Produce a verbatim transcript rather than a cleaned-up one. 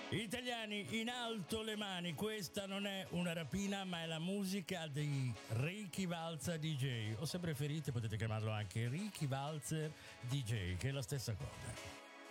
Italiani, in alto le mani, questa non è una rapina ma è la musica di Ricky Valzer D J, o se preferite potete chiamarlo anche Ricky Valzer D J, che è la stessa cosa.